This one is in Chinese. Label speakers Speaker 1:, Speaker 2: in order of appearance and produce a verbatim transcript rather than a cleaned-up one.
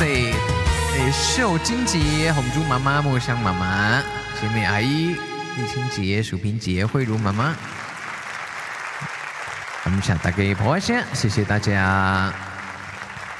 Speaker 1: 岁，诶，秀金姐、红珠妈妈、墨香妈妈、贤美阿姨、丽清姐、淑萍姐、慧茹妈妈，我们想大家破一下，谢谢大家。